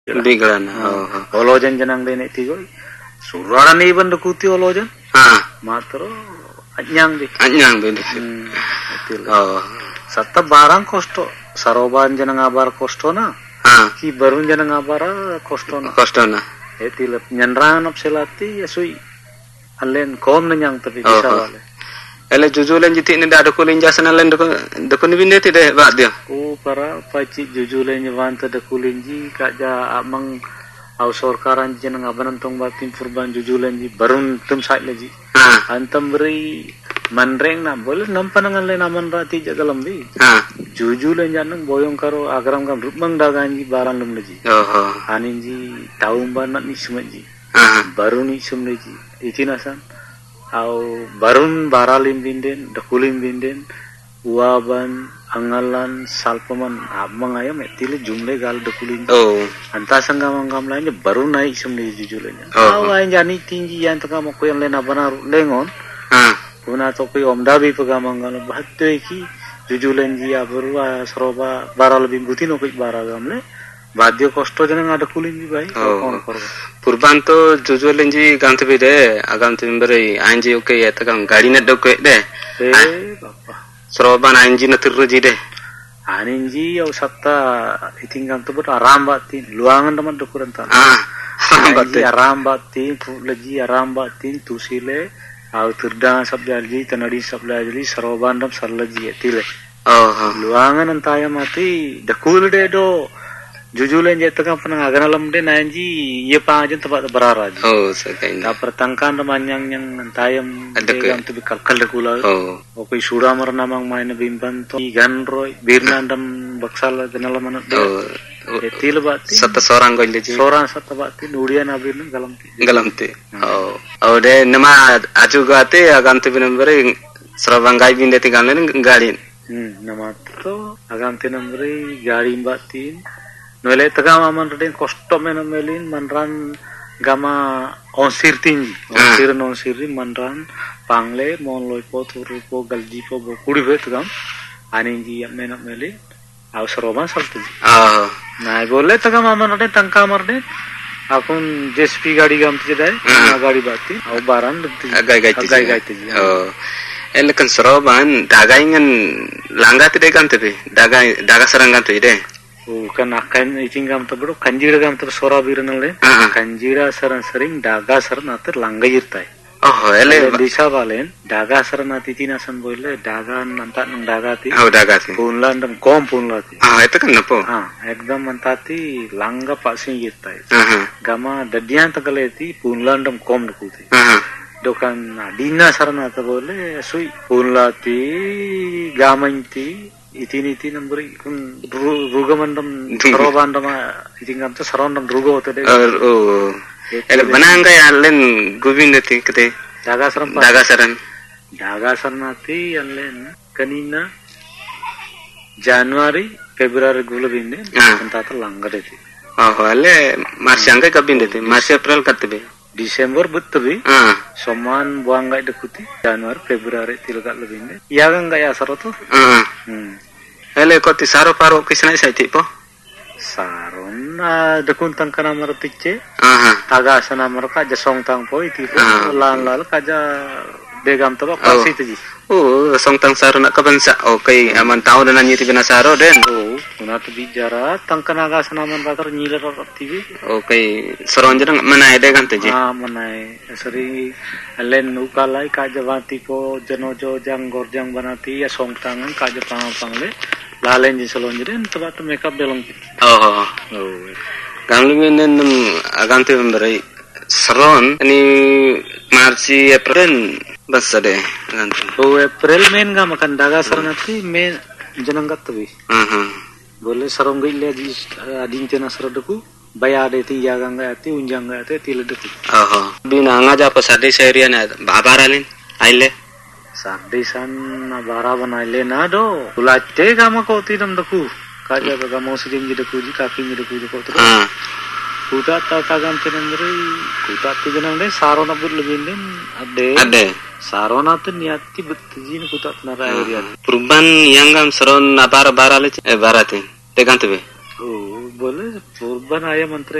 Biglan. Olojan janang dene tigo. Surana ni ban dakuti olojan. Matro anyang be. Satta barang kosto. Saroban janang abar kosto na. Ki barun janang abara kosto na. Etil nyanran op selati asui. Alen kom nanyang tapi bisa wale. Ele jujulen jiti ni da dakulin jasan alen dakun binde ti de ba dia. Para paci jujulen nyavanta dakulin ji kaja amang au sorkaran janang abanan tong batin furban jujulen ji barun tum sai leji. Antam beri manreng na boleh nampanangan le naman rati jagalambi. Jujulen janang boyong karo agram kam rupmang daganji baran lum leji. Anin ji taumban nak ni sumaji. Barun ni sumleji. Itinasan au barun baralim binden dakulim binden uaban angalan salpaman amang ayam etile jumle gal dakulin anta sanggam lainnya baru naik semni jujulnya au ain jani tinggi yang tengah mau yang lena benar lengon puna to koi omdabi pegamang gal bahatte ki jujulen dia baru seroba baral lebih butin okoi baragamle Badio kosto jangan ada kulin di bayi. Purban to jujulen ji ganti bide agam timberi anji oke ya tegang gari net doke de. Bapak. Seroban anji natirru ji de. Anji au satta itinggang to ber aram batin luangan teman dokuran tan. Aram batin lagi aram batin tusile au tirdang sabjalji tanadi sabjalji seroban dam sarlaji etile. Luangan antaya mati dakul de do. Jujulen je tengah pernah aganalam de nanji ye pangajan tempat berara. Sekain. Da pertangkan ramanyang yang antayam degam tu kalkal dekula. Okoi sura marnamang main bimban to ganroy birnandam baksal ganalam anak de. Etil bati. Satu seorang kau leji. Seorang satu bati nudian abirna galamti. De nama aju gate agam tu binambari serabangai binde tinggalan galin. Nama tu agam tu binambari gari batin. Noile tagama man reden kosto mena melin manran gama onsir tinji onsirin manran pangle mon loipo turupo galjipo bo kudi vet gam aninji mena melin au seroban saltu na bolle tagama man reden tangka marde akun JSP gadi gam tijai gadi bati au baran agai tiji ele kan seroban dagaingan langga tide kan tebe daga serangan tide kan akan itingam tabro kanjira gam tab sora birnale kanjira saran sering daga saran ater langga irtai ele disa balen daga saran atitina san boile daga nanta nang dagati dagati punlan dam kom punlati itu kan napo ekdam mantati langga pasing irtai gama dadian tagaleti punlan dam kom dukuti dokan dina saran ata boile sui punlati gamanti itini nambari kun ruga mandam sarobandam itingam tu sarondam ruga hote de ele bananga ya len gubindati kete daga saran ati len kanina Januari Februari gulabinde antata langadeti ele marsangga kabindati mars April katbe Desember betul soman buang gak dekuti Januari Februari tilagat lebih ya kan gak ya saroto ele koti saro paro kisna sai tipo saron dekun tang kana martice taga sana marka jasong tang poi tipo lan lal kaja begam to pasi tiji song tang saro nak kabansa okay aman tao na nyiti bina saro den unat bijara tang kana ga sana man bakar nyiler tv okay saron jang manai de kan tiji manai seri len ukalai kaja vati po janojo jang gorjang banati ya song tangan kaja pangle lalen ji salon jeden tebat makeup belong gamlingen agante memberi saron ini Marci April basade April men ga makan daga saranati men janangat tabi boleh sarong gile di adin tena saradaku bayade ti yagang ga ati unjang ga ati tiledeku bina ngaja pasade seriana babaralin aile Sardisan bara banaile na do ulate gama ko tidam daku kaja ga mo sejeng ji daku ji kaki ji daku ko to kuta ta kagam tenandri kuta ti janang de sarona bur lebindin ade sarona tu niati betjin kuta nara area perubahan yang gam saron bara le barate tegan tebe boleh purban ayam menteri